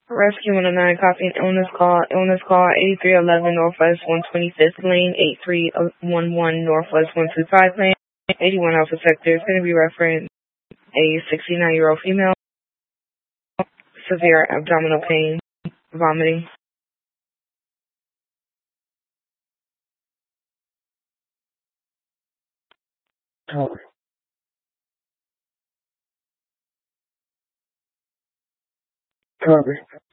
Rescue 109, copy an illness call 8311 Northwest 125th Lane, 8311 Northwest 125 Lane, 81 Alpha Sector. It's going to be referring a 69-year-old female, severe abdominal pain, vomiting. Copy. Copy.